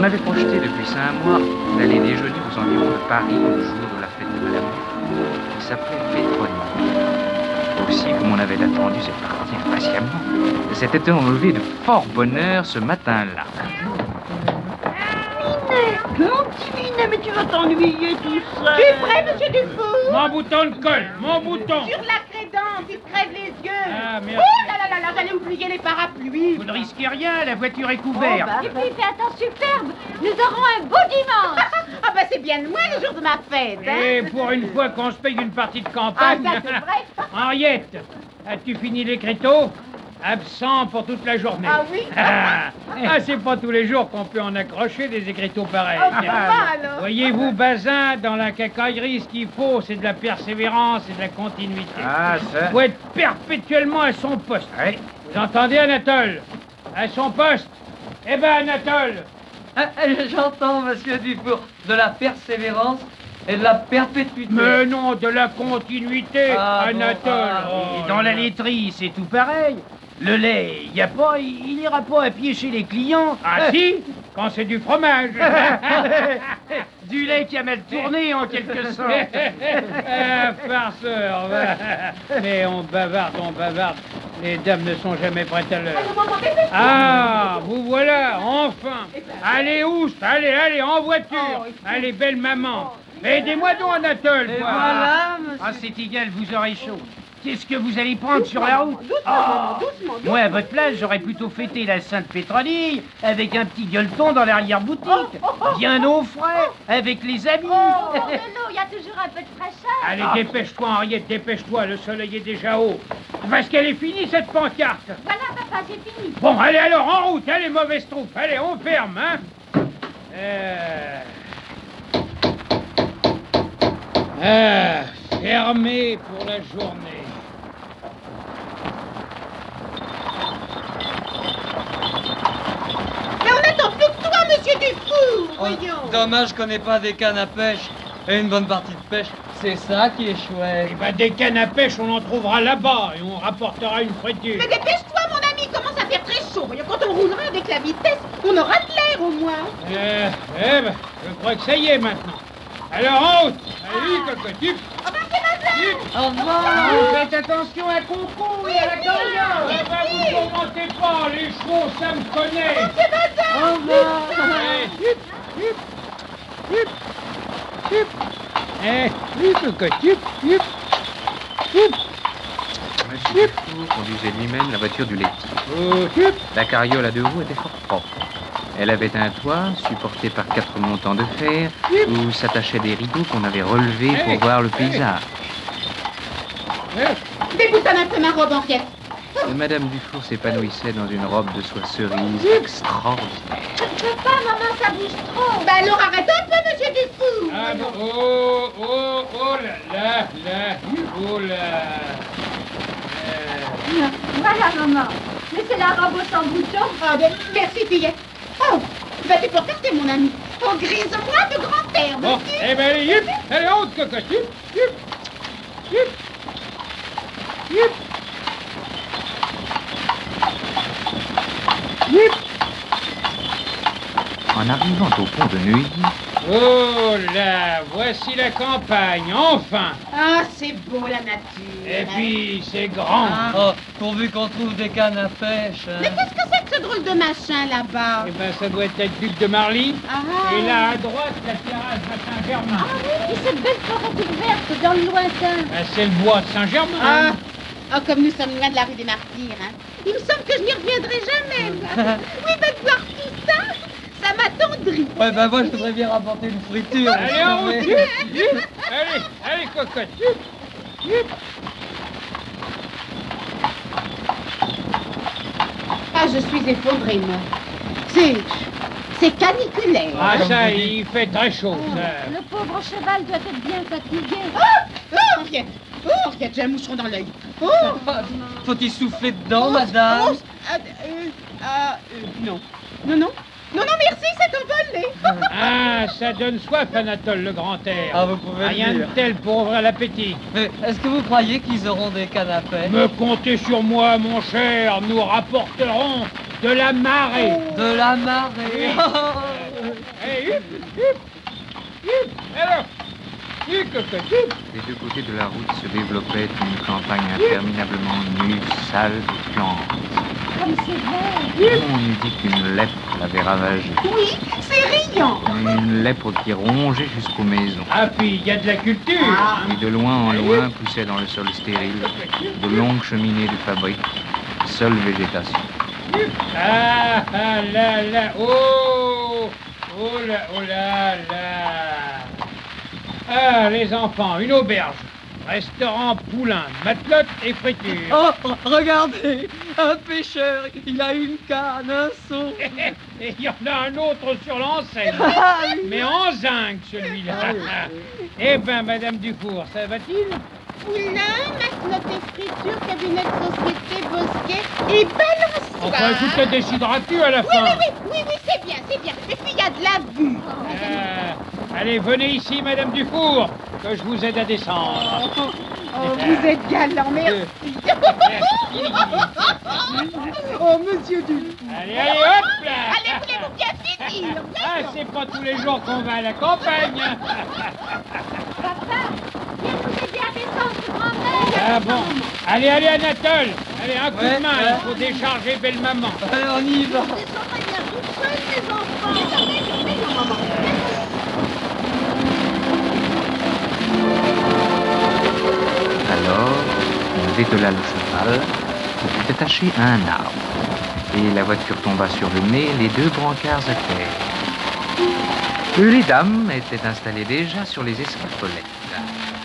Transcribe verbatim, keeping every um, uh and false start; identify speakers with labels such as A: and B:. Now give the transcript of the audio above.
A: avait projeté depuis cinq mois d'aller déjeuner aux environs de Paris le jour de la fête de Madame qui s'appelait Pétronie. Aussi, comme on avait attendu cette partie impatiemment, s'était enlevé de fort bonheur ce matin-là.
B: Mon petit Minet, mais tu vas t'ennuyer tout seul.
C: Tu es prêt, monsieur Dufour?
D: Mon bouton de colle, mon bouton.
C: Sur la crédence, il crève les yeux.
D: Ah, merci.
C: Oh là là là là, j'allais oublier les parapluies.
D: Vous ne risquez rien, la voiture est couverte.
B: Oh, bah,
E: Et puis fais attention, superbe. Nous aurons un beau dimanche.
C: Ah bah c'est bien de moi le jour de ma fête. Hein?
D: Et pour une fois qu'on se paye une partie de
C: Ah
D: campagne...
C: ça c'est vrai.
D: Henriette, as-tu fini l'écriteau? Absent pour toute la journée.
C: Ah oui?
D: Ah, ah, c'est pas tous les jours qu'on peut en accrocher des écriteaux pareils.
C: Oh, c'est pas alors.
D: Voyez-vous, Bazin, dans la cacaillerie, ce qu'il faut, c'est de la persévérance et de la continuité.
A: Ah, ça...
D: Faut être perpétuellement à son poste.
A: Oui.
D: Vous entendez, Anatole? À son poste. Eh ben, Anatole,
F: Ah, J'entends, monsieur Dufour, de la persévérance et de la perpétuité.
D: mais non, de la continuité,
F: Ah, bon,
D: Anatole.
F: ah,
D: Oh,
G: Et dans la laiterie, c'est tout pareil. Le lait, il y a pas, il n'ira pas à pied chez les clients.
D: Ah si, quand c'est du fromage.
G: Du lait qui a mal tourné, en quelque sorte.
D: Ah, farceur. va. Mais on bavarde, on bavarde. Les dames ne sont jamais prêtes à l'heure. Ah, vous voilà, enfin. Allez, oust, allez, allez, en voiture. Allez, belle maman. Aidez-moi donc, Anatole.
F: Et
D: quoi.
F: voilà, monsieur.
G: Ah, c'est égal, vous aurez chaud. Qu'est-ce que vous allez prendre sur la route?
C: Doucement,
G: Ah,
C: doucement, doucement.
G: moi, à votre place, j'aurais plutôt fêté la Sainte Pétronille avec un petit gueuleton dans l'arrière-boutique. Bien au frais, avec les amis.
E: Oh, de l'eau, il y a toujours un peu de fraîcheur.
D: Allez, dépêche-toi, Henriette, dépêche-toi. Le soleil est déjà haut. Parce qu'elle est finie, cette pancarte.
E: Voilà, papa, j'ai fini.
D: Bon, allez alors, en route, allez, mauvaise troupe, allez, on ferme, hein. Euh... Ah, fermé pour la journée.
C: Mais on n'attend plus que toi, monsieur Dufour.
F: Oh,
C: Voyons.
F: dommage qu'on n'ait pas des cannes à pêche et une bonne partie de pêche. C'est ça qui est chouette.
D: Eh ben, des cannes à pêche, on en trouvera là-bas et on rapportera une friture.
C: Mais dépêche-toi, mon ami, il commence à faire très chaud. Voyons, quand on roulera avec la vitesse, on aura de l'air au moins.
D: Euh, eh ben, je crois que ça y est maintenant. Alors, en route. Allez, cocotte.
C: Ah ben, c'est ma
F: Au revoir.
D: Faites attention à Coco et à la carrière.
C: oui,
D: Enfin,
C: oui.
D: vous commentez pas, les chevaux, ça me connaît.
C: C'est ma
F: Au revoir.
D: Eh, oui, cocotte. Yup, yup, yup,
A: Monsieur Dufour conduisait lui-même la voiture du laitier.
D: oh, yup.
A: La carriole à deux roues était fort propre. Elle avait un toit supporté par quatre montants de fer où s'attachaient des rideaux qu'on avait relevés pour
D: Hey.
A: voir le paysage.
D: Eh,
C: Déboutonne un peu ma robe, Henriette.
A: Et Madame Dufour s'épanouissait dans une robe de soie cerise extraordinaire.
E: Papa, maman, ça bouge trop.
C: Ben alors arrête un peu, monsieur Dufour.
D: Ah bon, oh, oh, oh là là, là, oh là. Euh,
E: Voilà, maman. Mais c'est la robe sans bouton.
C: Ah ben, merci, fillette. Oh, ben tu peux regarder, mon ami. Oh, grise-moi de grand air,
D: Bon,
C: monsieur.
D: eh ben, allez, yup, allez, en haut, cocotte, yup, yup, yup, yup, yup.
A: En arrivant au pont de Neuilly,
D: Oh là, voici la campagne, enfin.
C: Ah, c'est beau, la nature.
D: Et puis, c'est grand.
F: Oh, pourvu qu'on trouve des cannes à pêche. hein.
C: Mais qu'est-ce que c'est que ce drôle de machin, là-bas?
D: Eh ben, ça doit être Duc de Marly.
C: Ah.
D: Et là, à droite, la terrasse de Saint-Germain.
E: Et cette belle forêt toute verte dans le lointain.
D: Ben, c'est le bois de Saint-Germain.
C: Ah. Ah, comme nous sommes loin de la rue des Martyrs, hein. Il me semble que je n'y reviendrai jamais, moi. Oui, ben, de voir tout ça, ça m'attendrit.
F: Ouais, ben moi, je voudrais bien rapporter une friture.
D: Allez, en
F: vous
D: route,
F: savez.
D: yup, yup. Allez, allez, cocotte, yup, yup.
C: Ah, je suis effondrée, moi. C'est... c'est caniculaire.
D: Ah, ça, il fait très chaud, ça.
E: Le pauvre cheval doit être bien fatigué.
C: Ah! Oh, Henriette! Oh, Henriette, j'ai un moucheron dans l'œil. Oh!
F: Faut-y souffler dedans,
C: Oh,
F: madame.
C: oh, ah, euh, ah, euh, non. Non, non. Non, non, merci, c'est envolé.
D: Ah, ça donne soif, Anatole, le grand air.
F: Ah, vous pouvez le
D: Rien de
F: dire.
D: tel pour ouvrir l'appétit.
F: Mais est-ce que vous croyez qu'ils auront des cannes à pêche?
D: Me comptez sur moi, mon cher, nous rapporterons de la marée.
F: De la marée.
D: Oui. Allez, hup, hup, hup. Alors, hup, cocotte, hup.
A: Des deux côtés de la route se développait une campagne interminablement nue, sale de plantes.
E: Comme c'est vert.
A: On eût dit qu'une lèpre l'avait ravagée.
C: Oui, c'est riant.
A: Une lèpre qui rongeait jusqu'aux maisons.
D: Ah, puis il y a de la culture. hein.
A: Et de loin en loin poussaient dans le sol stérile de longues cheminées de fabriques, seule végétation.
D: Ah, ah, là, là, oh, oh là, oh là, là. Ah, les enfants, une auberge, restaurant poulain, matelote et friture.
F: Oh, regardez, un pêcheur, il a une canne, un seau.
D: Et il y en a un autre sur l'enseigne,
F: Ah, oui.
D: mais en zinc, celui-là. Eh ben, Madame Dufour, ça va-t-il?
C: Poulain, matelote et friture, cabinet de société, bosquet et balançoire.
D: Enfin, écoute, te décideras-tu à la
C: Oui,
D: fin?
C: oui, oui, oui, oui, c'est bien, c'est bien. Et puis il y a de la vue.
D: Ah, allez, venez ici, Madame Dufour, que je vous aide à descendre.
C: Oh, oh, vous êtes galant, merci. Oh, monsieur Dufour.
D: Allez, allez, hop là.
C: Allez, voulez-vous bien finir?
D: Ah, c'est pas tous les jours qu'on va à la campagne.
E: Papa, viens nous aider à descendre, grand-mère.
D: Ah bon. Allez, allez, Anatole. Allez, un coup
F: Ouais,
D: de main,
F: ouais.
D: il faut décharger belle maman.
F: Allez, on y va.
C: Descendez bien tout seuls, les enfants. Descendez, descendez, non, maman.
A: Alors, on détela le cheval, qui fut attaché à un arbre. Et la voiture tomba sur le nez, les deux brancards à terre. Les dames étaient installées déjà sur les escarpolettes.